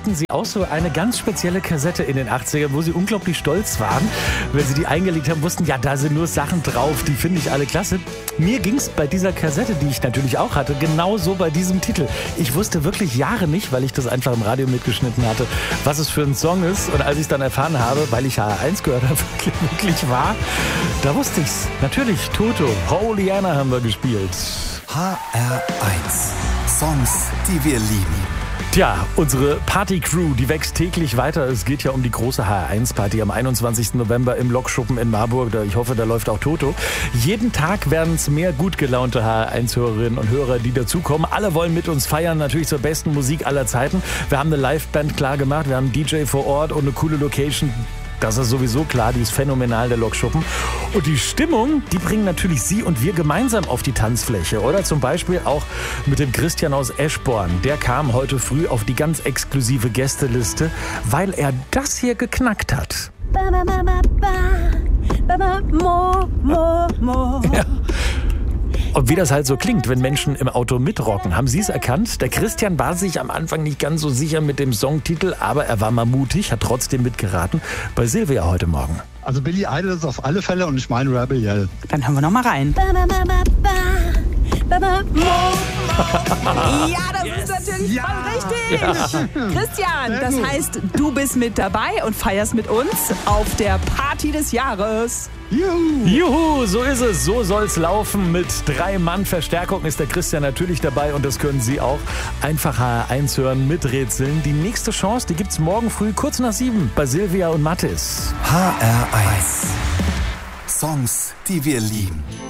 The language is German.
Hatten Sie auch so eine ganz spezielle Kassette in den 80ern, wo Sie unglaublich stolz waren, wenn Sie die eingelegt haben, wussten, ja, da sind nur Sachen drauf, die finde ich alle klasse. Mir ging es bei dieser Kassette, die ich natürlich auch hatte, genauso bei diesem Titel. Ich wusste wirklich Jahre nicht, weil ich das einfach im Radio mitgeschnitten hatte, was es für ein Song ist. Und als ich es dann erfahren habe, weil ich HR1 gehört habe, wirklich war, da wusste ich's. Natürlich, Toto, Holy Anna haben wir gespielt. HR1. Songs, die wir lieben. Tja, unsere Party-Crew, die wächst täglich weiter. Es geht ja um die große HR1-Party am 21. November im Lokschuppen in Marburg. Ich hoffe, da läuft auch Toto. Jeden Tag werden es mehr gut gelaunte HR1-Hörerinnen und Hörer, die dazukommen. Alle wollen mit uns feiern, natürlich zur besten Musik aller Zeiten. Wir haben eine Liveband klar gemacht, wir haben einen DJ vor Ort und eine coole Location. Das ist sowieso klar, die ist phänomenal, der Lokschuppen. Und die Stimmung, die bringen natürlich Sie und wir gemeinsam auf die Tanzfläche. Oder zum Beispiel auch mit dem Christian aus Eschborn. Der kam heute früh auf die ganz exklusive Gästeliste, weil er das hier geknackt hat. Ja. Und wie das halt so klingt, wenn Menschen im Auto mitrocken. Haben Sie es erkannt? Der Christian war sich am Anfang nicht ganz so sicher mit dem Songtitel, aber er war mal mutig, hat trotzdem mitgeraten. Bei Silvia heute Morgen. Also Billy Idol ist auf alle Fälle und ich meine Rebel Yell. Dann hören wir noch mal rein. Ja, das ist natürlich voll richtig. Ja. Christian, das heißt, du bist mit dabei und feierst mit uns auf der Party des Jahres. Juhu, so ist es. So soll's laufen. Mit 3 Mann Verstärkung ist der Christian natürlich dabei und das können Sie auch. Einfach HR1 hören, miträtseln. Die nächste Chance, die gibt's morgen früh kurz nach 7 bei Silvia und Mattis. HR1. Songs, die wir lieben.